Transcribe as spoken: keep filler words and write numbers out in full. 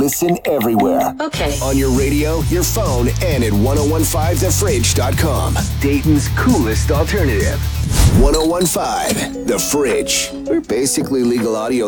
Listen everywhere. Okay. On your radio, your phone, and at ten fifteen the fridge dot com. Dayton's coolest alternative. ten fifteen The Fridge. We're basically legal audio